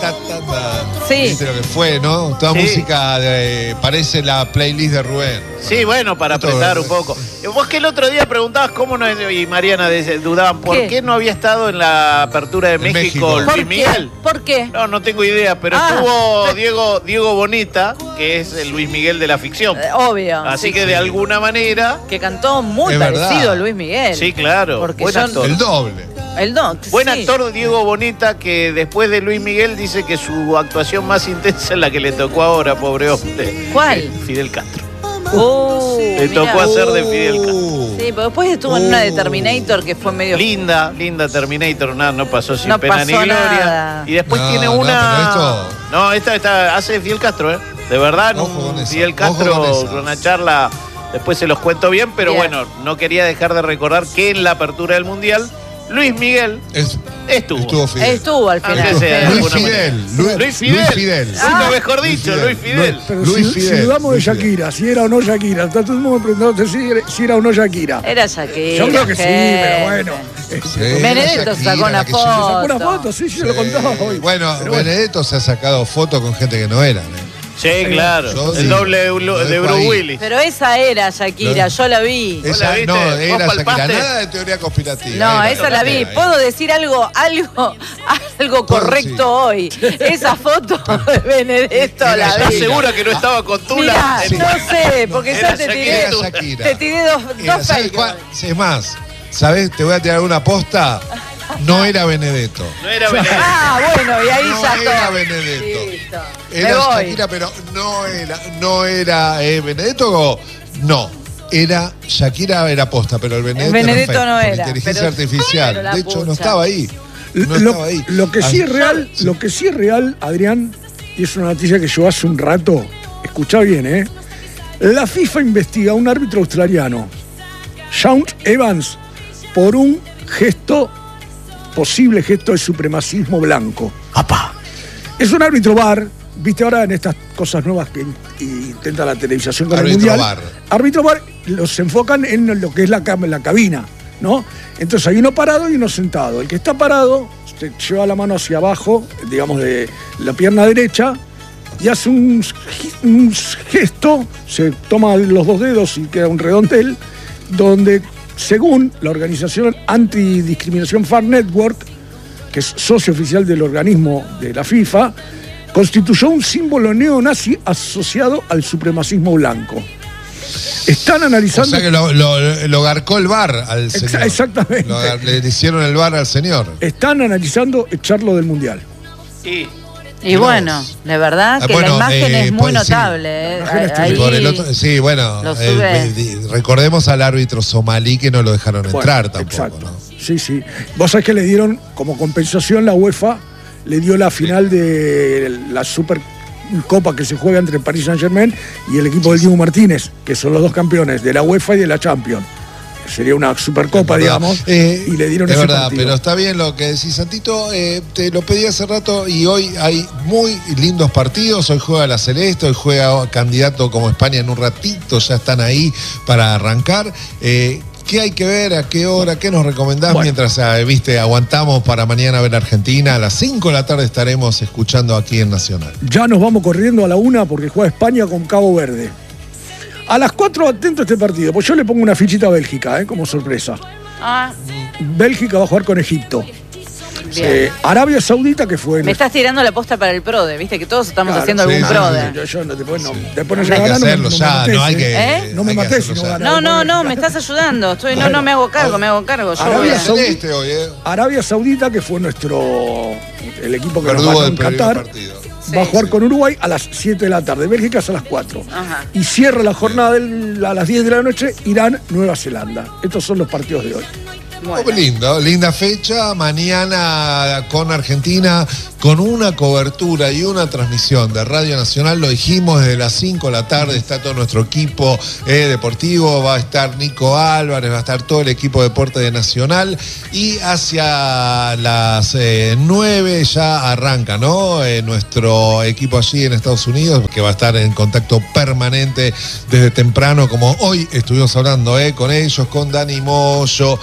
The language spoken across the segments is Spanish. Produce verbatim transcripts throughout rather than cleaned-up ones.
ta, ta, ta. Sí. ¿Viste lo que fue, no? Toda Sí. música de, parece la playlist de Rubén. Sí, bueno, para Todo, apretar un eh. poco. Vos que el otro día preguntabas cómo no, y Mariana de- dudaban, ¿por ¿Qué? qué no había estado en la apertura de En México, México. Luis ¿Por qué? Miguel? ¿Por qué? No, no tengo idea, pero Ah. estuvo Diego, Diego Bonita, que es el Luis Miguel de la ficción. Eh, Obvio. Así sí, que de alguna manera, que cantó muy Es parecido verdad. a Luis Miguel. sí, claro, Porque buen son- actor. El doble. El don. Buen sí. actor Diego Bonita, que después de Luis Miguel dice que su actuación más intensa es la que le tocó ahora, pobre hombre. ¿Cuál? Eh, Fidel Castro. Uh, Le mirá. tocó hacer de Fidel Castro. Uh. Sí, pero después estuvo en una de Uh. Terminator que fue medio... Linda, linda Terminator, nada, no pasó sin No pena pasó ni gloria. nada. Y después No, tiene no, una. pero esto- No, esta, esta hace de Fidel Castro, ¿eh? De verdad, en Ojo un con esa, Fidel ojo Castro con esa. con una charla. Después se los cuento bien, pero Bien. bueno, no quería dejar de recordar que en la apertura del Mundial, Luis Miguel Es- estuvo. Estuvo Fidel. Estuvo al final. Aunque sea, de Luis alguna Fidel. manera. Luis, Luis Fidel. Luis Fidel. Nunca mejor Luis dicho, Fidel. Luis Fidel. Pero Luis si, Fidel, si dudamos Luis de Fidel. Shakira, si era o no Shakira, está todo el mundo preguntándote si era, si era o no Shakira. Era Shakira. Yo creo que sí, gente. pero bueno. Sí, Benedetto Shakira, sacó una la que foto. lleva- Sacó una foto, sí, sí, lo contaba hoy. Bueno, Pero bueno. Benedetto se ha sacado fotos con gente que no eran. ¿eh? Sí, claro. Yo El digo, doble de, lo de dejo Bruce ahí. Willis. Pero esa era Shakira, Lo- yo la vi. ¿Vos Esa, la viste? no, ¿Vos era Shakira. palpaste? Nada de teoría conspirativa. No, era esa la vi. Shakira, ¿eh? ¿Puedo decir algo, algo, algo correcto hoy? Esa foto de Benedetto Era la ¿Estás vi. Shakira. segura que no estaba con Tula? Mirá, En- no sé, porque Era ya te Shakira, tiré, Era Shakira. te tiré dos, Era, dos ¿sabes fakes. cuál? Es más, ¿sabes? Te voy a tirar una posta. No era Benedetto. No era Benedetto. Ah, bueno, y ahí No ya era está. Benedetto. Listo. Me Era voy. Shakira, pero no era, no era eh, Benedetto. o- No, era Shakira era posta, pero el Benedetto, Benedetto fake, no por era, inteligencia pero- artificial. pero la De hecho, no pucha. estaba ahí. No lo, estaba ahí. lo que sí Así- es real, lo que sí es real, Adrián, y es una noticia que yo hace un rato, escuchá bien, ¿eh? La FIFA investiga a un árbitro australiano, Sean Evans, por un gesto, posible gesto de supremacismo blanco. ¡Apa! Es un árbitro bar, viste ahora en estas cosas nuevas que in- intenta la televisación con Árbitro el mundial. bar. Árbitro bar, los enfocan en lo que es la, cam- la cabina, ¿no? Entonces hay uno parado y uno sentado. El que está parado se lleva la mano hacia abajo, digamos de la pierna derecha, y hace un, gi- un gesto, se toma los dos dedos y queda un redondel, donde según la organización Antidiscriminación Fair Network, que es socio oficial del organismo de la FIFA, constituyó un símbolo neonazi asociado al supremacismo blanco. Están O analizando... sea que lo, lo, lo garcó el bar al Exa- señor. exactamente. Lo gar- le hicieron el bar al señor. Están analizando echarlo del Mundial. Sí. Y bueno, de verdad Ah, que bueno, la imagen eh, es muy pues, sí. notable. eh. La imagen es Ahí- Y por el otro- sí, bueno, lo eh, sube. eh, di- recordemos al árbitro somalí que no lo dejaron Bueno, entrar tampoco, exacto. ¿no? Sí, sí. Vos sabés que le dieron, como compensación, la UEFA le dio la final de la Supercopa que se juega entre el Paris Saint-Germain y el equipo del Dibu Martínez, que son los dos campeones de la UEFA y de la Champions. Sería una Supercopa, Es verdad. digamos, Eh, y le dieron es ese verdad, partido. pero está bien lo que decís, Santito. Eh, te lo pedí hace rato y hoy hay muy lindos partidos. Hoy juega la Celeste, hoy juega candidato como España en un ratito, ya están ahí para arrancar. Eh, ¿Qué hay que ver? ¿A qué hora? ¿Qué nos recomendás? Bueno. Mientras, eh, viste, aguantamos para mañana ver Argentina. A las cinco de la tarde estaremos escuchando aquí en Nacional. Ya nos vamos corriendo a la una porque juega España con Cabo Verde. A las cuatro atento a este partido, pues yo le pongo una fichita a Bélgica, ¿eh? Como sorpresa. Ah, Bélgica va a jugar con Egipto. bien. Eh, Arabia Saudita, que fue... Me estás tirando la posta para el PRODE, viste que todos estamos Claro, haciendo sí, algún sí, PRODE. Yo, yo no, después no, después no Hay llega a que ganar, no me- hacerlo no me ya, matés, no hay ¿eh? que. ¿Eh? No me hay que matés hacerlo si no ya. gana. No, no, no, me estás ayudando. Estoy, no, no, me hago cargo, me hago cargo. Yo Arabia voy a- Saudita- Celeste hoy, ¿eh? Arabia Saudita, que fue nuestro... el equipo que nos Verdugo ganó del en primer Qatar, partido. va a Sí. jugar con Uruguay a las siete de la tarde. Bélgica es a las cuatro. Ajá. Y cierra la jornada del- a las diez de la noche, Irán, Nueva Zelanda. Estos son los partidos de hoy. Bueno. Muy lindo, linda fecha, mañana con Argentina, con una cobertura y una transmisión de Radio Nacional, lo dijimos, desde las cinco de la tarde está todo nuestro equipo eh, deportivo, va a estar Nico Álvarez, va a estar todo el equipo de deporte de Nacional, y hacia las eh, nueve ya arranca, ¿no? Eh, nuestro equipo allí en Estados Unidos, que va a estar en contacto permanente desde temprano, como hoy estuvimos hablando eh, con ellos, con Dani Moyo, con el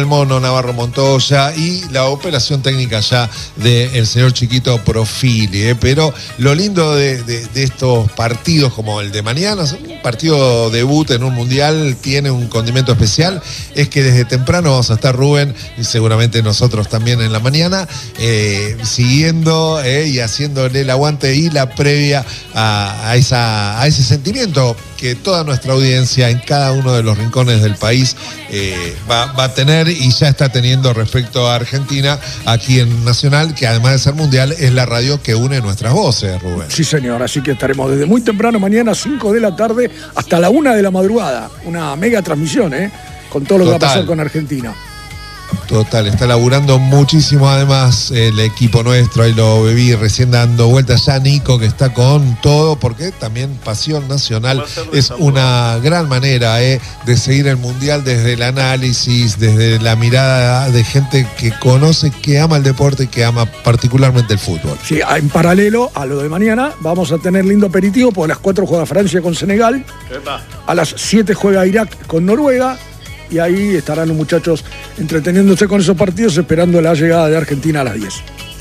el Mono Navarro Montoya y la operación técnica ya del señor Chiquito Profili. ¿eh? Pero lo lindo de, de, de estos partidos como el de mañana, un partido debut en un mundial tiene un condimento especial, es que desde temprano vamos a estar Rubén y seguramente nosotros también en la mañana, eh, siguiendo eh, y haciéndole el aguante y la previa a, a, esa, a ese sentimiento que toda nuestra audiencia en cada uno de los rincones del país eh, va, va a tener y ya está teniendo respecto a Argentina aquí en Nacional, que además de ser mundial es la radio que une nuestras voces, Rubén. Sí, señor, así que estaremos desde muy temprano mañana, cinco de la tarde, hasta la una de la madrugada. Una mega transmisión, ¿eh? Con todo lo Total. que va a pasar con Argentina. Total, está laburando muchísimo además el equipo nuestro, ahí lo bebí recién dando vueltas ya Nico, que está con todo, porque también Pasión Nacional es una gran manera eh, de seguir el Mundial desde el análisis, desde la mirada de gente que conoce, que ama el deporte y que ama particularmente el fútbol. Sí, en paralelo a lo de mañana vamos a tener lindo aperitivo, porque a las cuatro juega Francia con Senegal, a las siete juega Irak con Noruega, y ahí estarán los muchachos entreteniéndose con esos partidos, esperando la llegada de Argentina a las diez.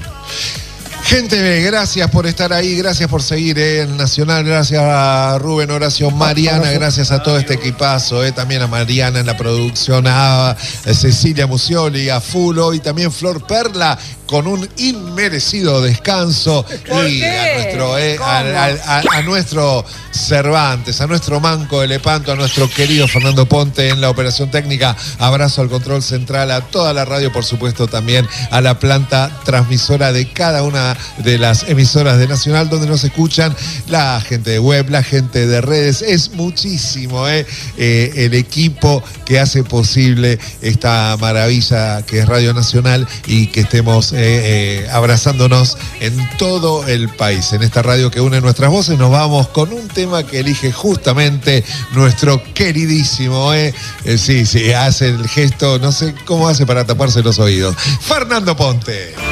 Gente, gracias por estar ahí, gracias por seguir eh, en Nacional, gracias a Rubén, Horacio, Mariana, gracias a todo este equipazo, eh, también a Mariana en la producción, a, a Cecilia Musioli, a Fulo y también Flor Perla con un inmerecido descanso y a nuestro, eh, a, a, a, a nuestro Cervantes, a nuestro Manco de Lepanto, a nuestro querido Fernando Ponte en la operación técnica, abrazo al control central, a toda la radio, por supuesto también a la planta transmisora de cada una de las emisoras de Nacional donde nos escuchan, la gente de web, la gente de redes, es muchísimo eh, eh, el equipo que hace posible esta maravilla que es Radio Nacional y que estemos eh, eh, abrazándonos en todo el país, en esta radio que une nuestras voces. Nos vamos con un tema que elige justamente nuestro queridísimo, eh, eh, sí, sí, hace el gesto, no sé cómo hace para taparse los oídos, Fernando Ponte.